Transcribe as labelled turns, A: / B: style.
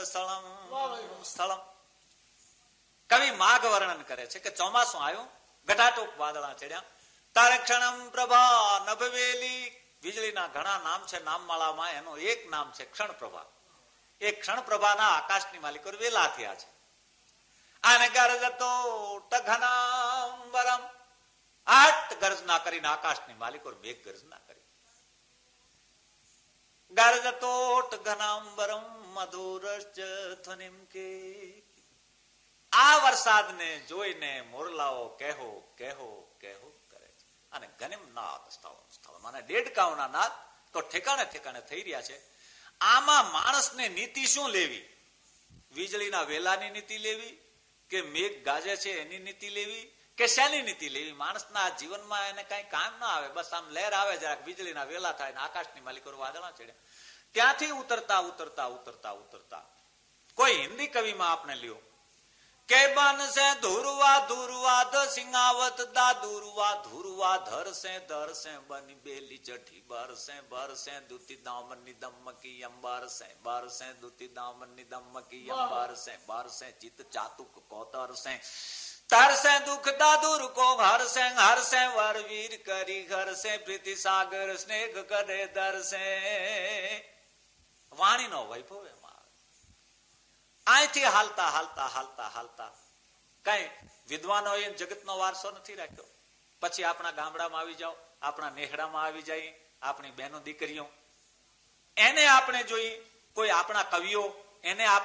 A: સ્થળમ સ્થળમ. કવિ માઘ વર્ણન કરે છે કે ચોમાસું આવ્યું, ઘટાટોપ વાદળા ચડ્યા, તારે ક્ષણમ પ્રભા નભવેલી. વીજળીના ઘણા નામ છે નામમાળામાં, એનું એક નામ છે ક્ષણ પ્રભા. એ ક્ષણ પ્રભાના આકાશની માલિકો વેલા થયા છે. આને ગરજતો ઘનાંબરમ, આટ ગર્જના કરીને આકાશની માલિકો મેઘ ગર્જના કરી. ગરજતો ઘનાંબરમ મધુરસ ધ્વનિમ કે. આ વરસાદને જોઈને મોરલાઓ કહેવો કહેવો કહેવો કરે છે. અને ગનિમ નાદ સ્થળ સ્થળ માને દેડકાઓના નાદ તો ઠેકાણે ઠેકાણે થઈ રહ્યા છે. આમાં માણસને નીતિ શું લેવી? વીજળીના વેલાની નીતિ લેવી કે મેઘ ગાજે છે એની નીતિ લેવી કે શેની નીતિ લેવી? માણસના જીવનમાં એને કઈ કામ ના આવે, બસ આમ લહેર આવે જરાક, વીજળીના વેલા થાય ને આકાશની માલિકો વાદળા ચડે. ત્યાંથી ઉતરતા ઉતરતા ઉતરતા ઉતરતા કોઈ હિન્દી કવિમાં આપણે લ્યો કે બન સે ધુરવા ધુરવા દ સિંગાવત દા ધુરવા ધુરવા ધર સે બની બેલી જઠી બર સે દુતી દામની દમકી અંબાર સે બાર સે દુતી દામની દમકી અંબાર સે બાર સે ચિત ચાતુક કોતર સે તર સે દુખ દાદુર કો હર સે વર વીર કરી ઘર સે પ્રીતિ સાગર સ્નેહ કરે દર સે. વાણીનો વૈભવ એમાં આવે. અહીંથી હાલતા હાલતા હાલતા હાલતા કઈ વિદ્વાનોએ જગતનો વારસો નથી રાખ્યો. પછી આપણા ગામડામાં આવી જાઓ, આપણા નેહડામાં આવી જાય, આપણી બહેનો દીકરીઓ એને આપણે જોઈએ, કોઈ આપણા કવિઓ એને